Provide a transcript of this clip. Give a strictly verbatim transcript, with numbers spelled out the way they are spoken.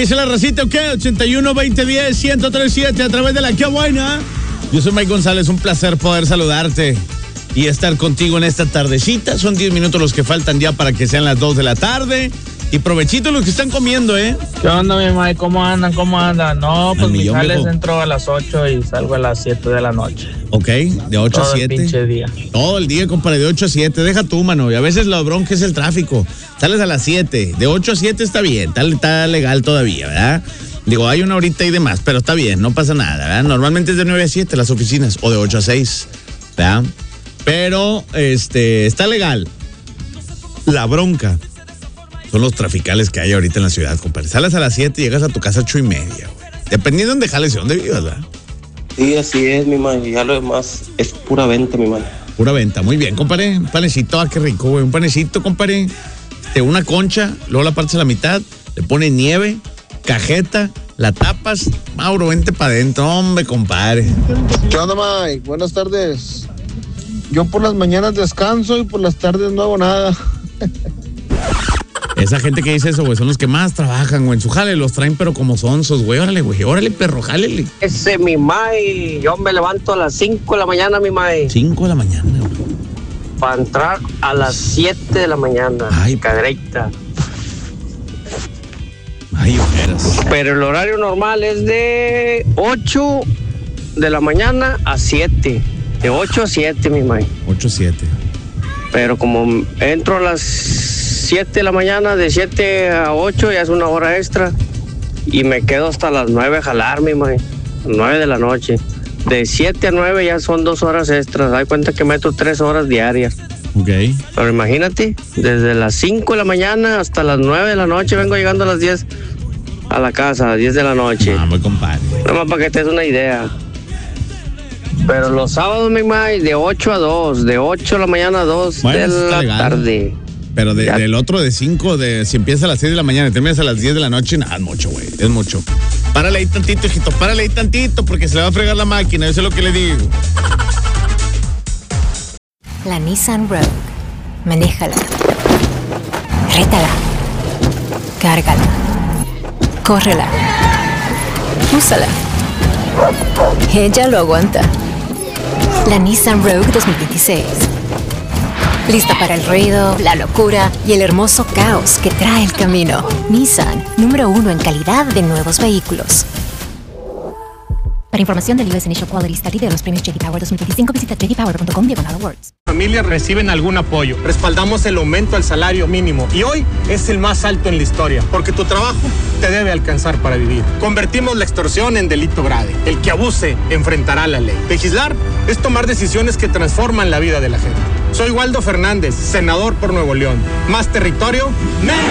dice la racita? Ok, ochenta y uno, veinte, diez, ciento tres siete a través de la que buena. Yo soy Mike González, un placer poder saludarte y estar contigo en esta tardecita. Son diez minutos los que faltan ya para que sean las dos de la tarde. Y provechito los que están comiendo, ¿eh? ¿Qué onda, mi Mike? ¿Cómo andan? ¿Cómo andan? No, pues mi jale viejo. entro a las ocho y salgo a las siete de la noche. Ok, de ocho a siete. Todo el pinche día. Todo el día, compadre, de ocho a siete. Deja tú, mano. Y a veces la bronca es el tráfico. Sales a las siete. De ocho a siete está bien. Está, está legal todavía, ¿verdad? Digo, hay una horita y demás, pero está bien, no pasa nada, ¿verdad? Normalmente es de nueve a siete las oficinas, o de ocho a seis, ¿verdad? Pero, este, está legal. La bronca son los traficales que hay ahorita en la ciudad, compadre. Sales a las siete y llegas a tu casa a ocho y media, güey. Dependiendo de dónde jales y dónde vivas, ¿verdad? Sí, así es, mi man. Ya lo demás es pura venta, mi man. Pura venta, muy bien, compadre. Un panecito, ah, qué rico, güey. Un panecito, compadre. De una concha, luego la partes a la mitad, le pones nieve, cajeta, la tapas. Mauro, vente para adentro, hombre, compadre. ¿Qué onda, Mike? Buenas tardes. Yo por las mañanas descanso y por las tardes no hago nada. Esa gente que dice eso, güey, son los que más trabajan, güey. En su jale los traen, pero como sonsos, güey. Órale, güey, órale, perro, jálele. Ese, mi May, yo me levanto a las cinco de la mañana, mi May. cinco de la mañana, güey. Para entrar a las siete de la mañana. Ay, cadreita. Ay, ojeras. Pero el horario normal es de ocho de la mañana a siete. De ocho a siete, mi May. ocho a siete. Pero como entro a las siete de la mañana, de siete a ocho, ya es una hora extra. Y me quedo hasta las nueve a jalar, mi May. nueve de la noche. De siete a nueve ya son dos horas extras. Hay cuenta que meto tres horas diarias. Ok. Pero imagínate, desde las cinco de la mañana hasta las nueve de la noche vengo llegando a las diez a la casa, a las diez de la noche. Ah, muy compadre. Nada más para que te des una idea. Pero los sábados, mi May, de ocho a dos, de ocho de la mañana a dos Bueno, de eso está la legal. tarde. Pero de- Ya. del otro de cinco, de, si empieza a las seis de la mañana y terminas a las diez de la noche, nada, es mucho, güey, es mucho. Párale ahí tantito, hijito, párale ahí tantito, porque se le va a fregar la máquina, eso es lo que le digo. La Nissan Rogue. Manéjala. Rétala. Cárgala. Córrela. Úsala. Ella lo aguanta. La Nissan Rogue dos mil veintiséis. Lista para el ruido, la locura y el hermoso caos que trae el camino. Nissan, número uno en calidad de nuevos vehículos. Para información del U S Initial Quality Study de los premios J D Power dos mil veinticinco, visita j d power punto com diagonal awards. Familias reciben algún apoyo. Respaldamos el aumento al salario mínimo y hoy es el más alto en la historia, porque tu trabajo te debe alcanzar para vivir. Convertimos la extorsión en delito grave. El que abuse enfrentará la ley. Legislar es tomar decisiones que transforman la vida de la gente. Soy Waldo Fernández, senador por Nuevo León. Más territorio, menos